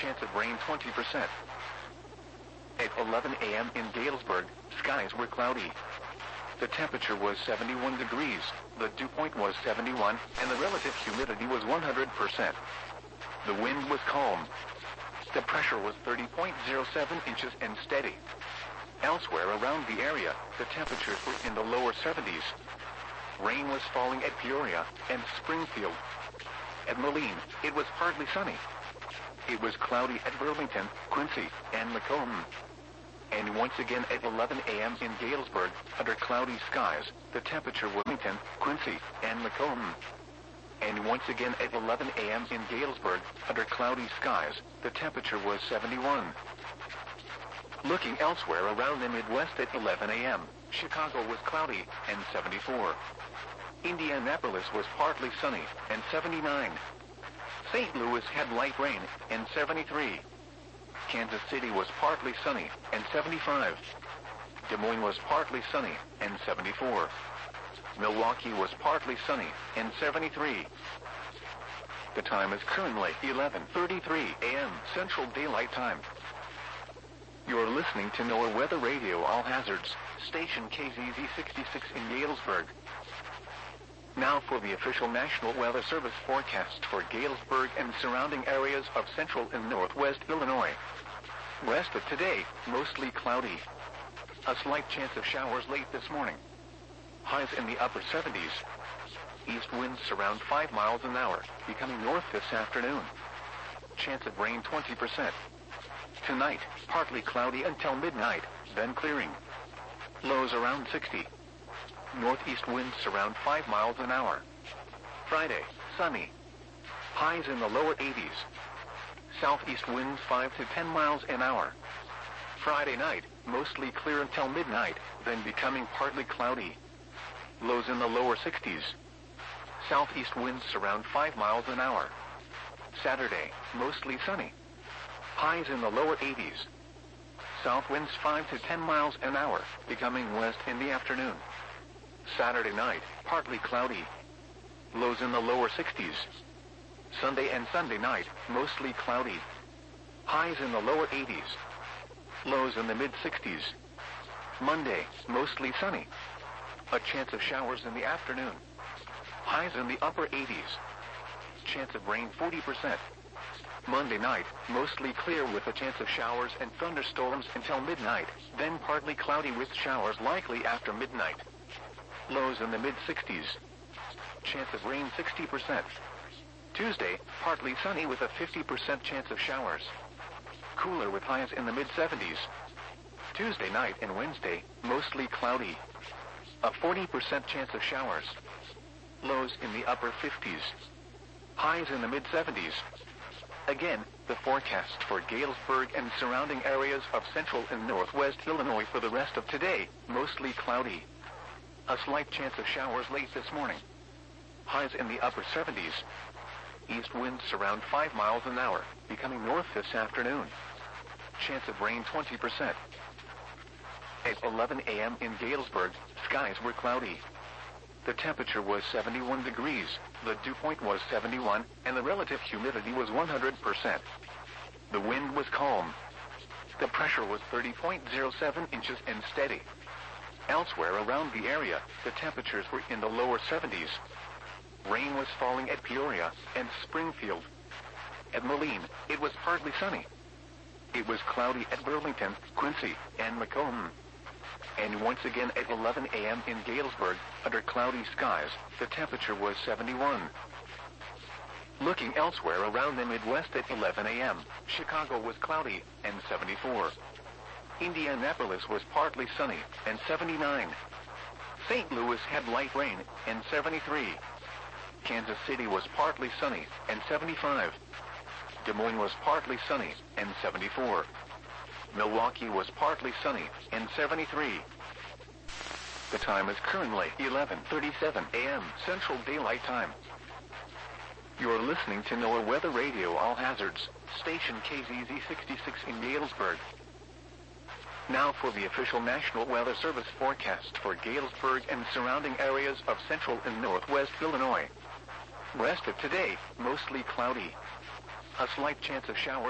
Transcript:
chance of rain 20%. At 11 a.m. in Galesburg, skies were cloudy. The temperature was 71 degrees, the dew point was 71, and the relative humidity was 100%. The wind was calm. The pressure was 30.07 inches and steady. Elsewhere around the area, the temperatures were in the lower 70s. Rain was falling at Peoria and Springfield. At Moline, it was partly sunny. It was cloudy at Burlington, Quincy, and Macomb. And once again at 11 a.m. in Galesburg, under cloudy skies, the temperature was Burlington, Quincy, and Macomb. And once again at 11 a.m. in Galesburg, under cloudy skies, the temperature was 71. Looking elsewhere around the Midwest at 11 a.m., Chicago was cloudy and 74. Indianapolis was partly sunny and 79. St. Louis had light rain and 73. Kansas City was partly sunny and 75. Des Moines was partly sunny and 74. Milwaukee was partly sunny and 73. The time is currently 11:33 a.m. Central Daylight Time. You're listening to NOAA Weather Radio All Hazards, station KZZ 66 in Galesburg. Now for the official National Weather Service forecast for Galesburg and surrounding areas of central and northwest Illinois. Rest of today, mostly cloudy. A slight chance of showers late this morning. Highs in the upper 70s. East winds around 5 miles an hour, becoming north this afternoon. Chance of rain 20%. Tonight, partly cloudy until midnight, then clearing. Lows around 60. Northeast winds around 5 miles an hour. Friday, sunny. Highs in the lower 80s. Southeast winds 5 to 10 miles an hour. Friday night, mostly clear until midnight, then becoming partly cloudy. Lows in the lower 60s. Southeast winds around 5 miles an hour. Saturday, mostly sunny. Highs in the lower 80s. South winds 5 to 10 miles an hour, becoming west in the afternoon. Saturday night, partly cloudy. Lows in the lower 60s. Sunday and Sunday night, mostly cloudy. Highs in the lower 80s. Lows in the mid-60s. Monday, mostly sunny. A chance of showers in the afternoon. Highs in the upper 80s. Chance of rain 40%. Monday night, mostly clear with a chance of showers and thunderstorms until midnight, then partly cloudy with showers likely after midnight. Lows in the mid-60s. Chance of rain 60%. Tuesday, partly sunny with a 50% chance of showers. Cooler with highs in the mid-70s. Tuesday night and Wednesday, mostly cloudy. A 40% chance of showers. Lows in the upper 50s. Highs in the mid-70s. Again, the forecast for Galesburg and surrounding areas of central and northwest Illinois for the rest of today, mostly cloudy. A slight chance of showers late this morning. Highs in the upper 70s. East winds around 5 miles an hour, becoming north this afternoon. Chance of rain 20%. At 11 a.m. in Galesburg, skies were cloudy. The temperature was 71 degrees, the dew point was 71, and the relative humidity was 100%. The wind was calm. The pressure was 30.07 inches and steady. Elsewhere around the area, the temperatures were in the lower 70s. Rain was falling at Peoria and Springfield. At Moline, it was partly sunny. It was cloudy at Burlington, Quincy, and Macomb. And once again at 11 a.m. in Galesburg, under cloudy skies, the temperature was 71. Looking elsewhere around the Midwest at 11 a.m., Chicago was cloudy and 74. Indianapolis was partly sunny and 79. St. Louis had light rain and 73. Kansas City was partly sunny and 75. Des Moines was partly sunny and 74. Milwaukee was partly sunny and 73. The time is currently 11:37 a.m. Central Daylight Time. You're listening to NOAA Weather Radio All Hazards, station KZZ 66 in Galesburg. Now for the official National Weather Service forecast for Galesburg and surrounding areas of central and northwest Illinois. Rest of today, mostly cloudy. A slight chance of showers